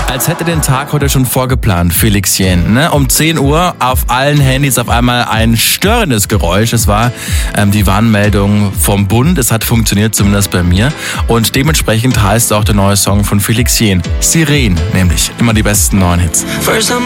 Als hätte den Tag heute schon vorgeplant, Felix Jähn. Ne? Um 10 Uhr auf allen Handys auf einmal ein störendes Geräusch. Es war die Warnmeldung vom Bund. Es hat funktioniert, zumindest bei mir. Und dementsprechend heißt auch der neue Song von Felix Jähn. Sirene, nämlich immer die besten neuen Hits. First I'm